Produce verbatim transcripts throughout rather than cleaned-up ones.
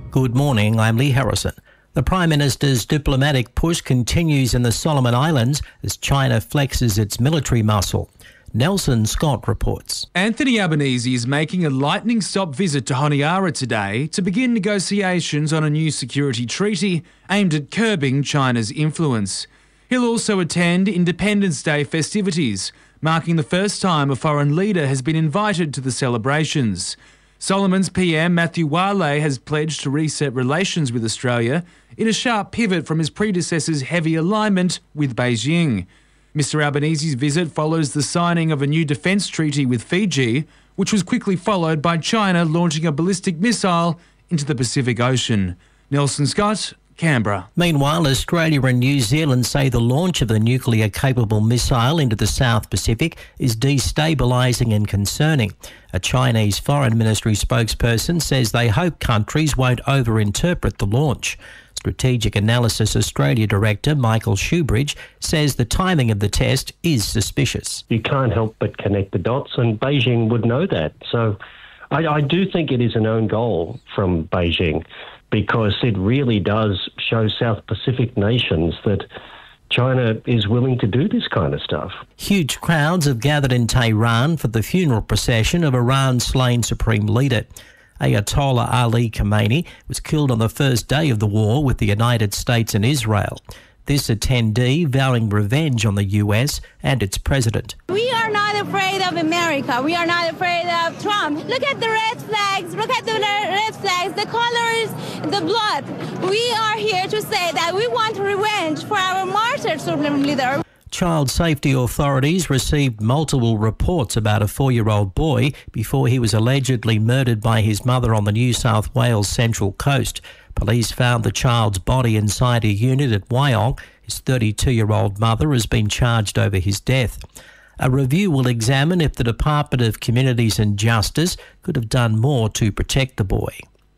Good morning, I'm Lee Harrison. The Prime Minister's diplomatic push continues in the Solomon Islands as China flexes its military muscle. Nelson Scott reports. Anthony Albanese is making a lightning-stop visit to Honiara today to begin negotiations on a new security treaty aimed at curbing China's influence. He'll also attend Independence Day festivities, marking the first time a foreign leader has been invited to the celebrations. Solomon's P M Matthew Wale has pledged to reset relations with Australia in a sharp pivot from his predecessor's heavy alignment with Beijing. Mister Albanese's visit follows the signing of a new defence treaty with Fiji, which was quickly followed by China launching a ballistic missile into the Pacific Ocean. Nelson Scott, Canberra. Meanwhile, Australia and New Zealand say the launch of the nuclear-capable missile into the South Pacific is destabilising and concerning. A Chinese Foreign Ministry spokesperson says they hope countries won't overinterpret the launch. Strategic Analysis Australia Director Michael Shoebridge says the timing of the test is suspicious. You can't help but connect the dots, and Beijing would know that. So I, I do think it is an own goal from Beijing, because it really does show South Pacific nations that China is willing to do this kind of stuff. Huge crowds have gathered in Tehran for the funeral procession of Iran's slain supreme leader. Ayatollah Ali Khamenei was killed on the first day of the war with the United States and Israel. This attendee vowing revenge on the U S and its president. We are not afraid of America. We are not afraid of Trump. Look at the red flags. Look at the red flags, the colors, the blood. We are here to say that we want revenge for our martyred supreme leader. Child safety authorities received multiple reports about a four-year-old boy before he was allegedly murdered by his mother on the New South Wales Central Coast. Police found the child's body inside a unit at Wyong. His thirty-two-year-old mother has been charged over his death. A review will examine if the Department of Communities and Justice could have done more to protect the boy.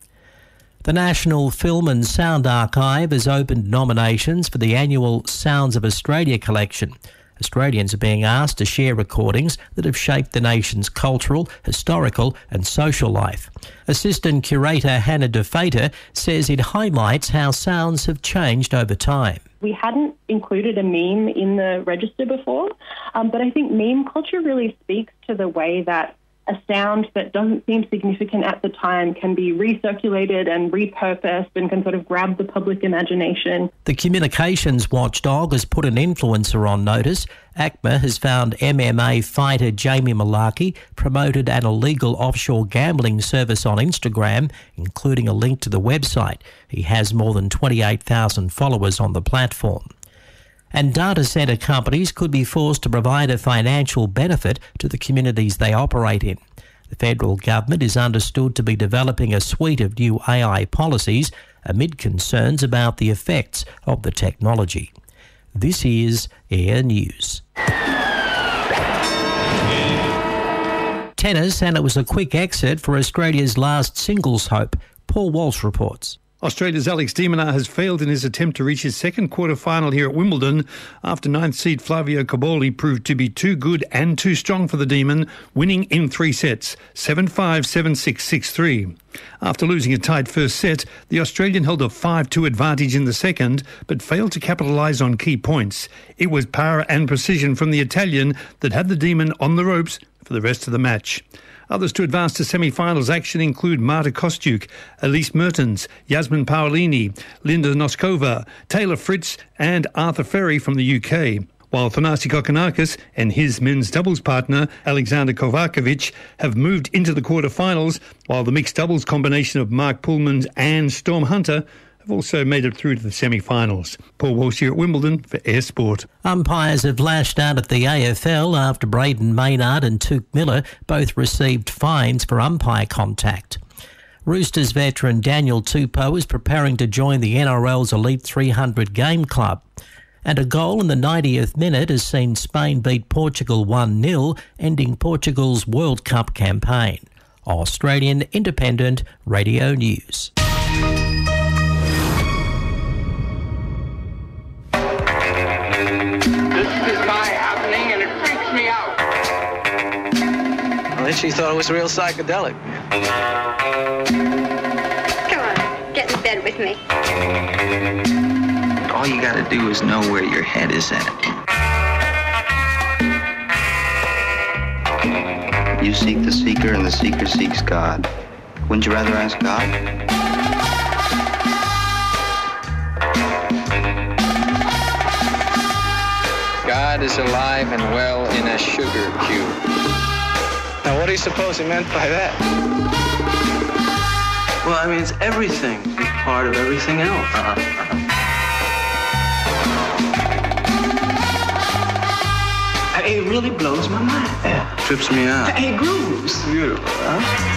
The National Film and Sound Archive has opened nominations for the annual Sounds of Australia collection. Australians are being asked to share recordings that have shaped the nation's cultural, historical and social life. Assistant Curator Hannah DeFater says it highlights how sounds have changed over time. We hadn't included a meme in the register before, um, but I think meme culture really speaks to the way that a sound that doesn't seem significant at the time can be recirculated and repurposed and can sort of grab the public imagination. The communications watchdog has put an influencer on notice. A C M A has found M M A fighter Jamie Mullarkey promoted an illegal offshore gambling service on Instagram, including a link to the website. He has more than twenty-eight thousand followers on the platform. And data centre companies could be forced to provide a financial benefit to the communities they operate in. The federal government is understood to be developing a suite of new A I policies amid concerns about the effects of the technology. This is Air News. Tennis, and it was a quick exit for Australia's last singles hope. Paul Walsh reports. Australia's Alex de Minaur has failed in his attempt to reach his second quarter-final here at Wimbledon after ninth seed Flavio Cobolli proved to be too good and too strong for the Demon, winning in three sets, seven five, seven six, six three. After losing a tight first set, the Australian held a five two advantage in the second, but failed to capitalise on key points. It was power and precision from the Italian that had the Demon on the ropes for the rest of the match. Others to advance to semi-finals action include Marta Kostyuk, Elise Mertens, Yasmin Paolini, Linda Noskova, Taylor Fritz and Arthur Ferry from the U K. While Thanasi Kokkinakis and his men's doubles partner, Alexander Kovacevic, have moved into the quarterfinals, while the mixed doubles combination of Mark Pullmans and Storm Hunter have also made it through to the semi-finals. Paul Walsh here at Wimbledon for Air Sport. Umpires have lashed out at the A F L after Braden Maynard and Tuke Miller both received fines for umpire contact. Roosters veteran Daniel Tupou is preparing to join the N R L's Elite three hundred game club. And a goal in the ninetieth minute has seen Spain beat Portugal one nil, ending Portugal's World Cup campaign. Australian Independent Radio News. She thought it was real psychedelic. Come on, get All you gotta do is know where your head is at. You seek the seeker and the seeker seeks God. Wouldn't you rather ask God? God is alive and well in a sugar cube. Now, what do you suppose he meant by that? Well, I mean, it's everything. It's part of everything else. Uh-huh. Uh-huh. It really blows my mind. Yeah. Trips me out. It grooves. Beautiful, huh?